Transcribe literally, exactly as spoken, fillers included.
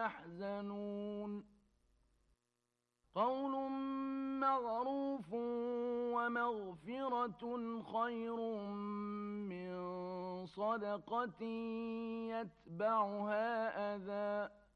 يحزنون قول معروف ومغفرة خير من صدقة يتبعها أذى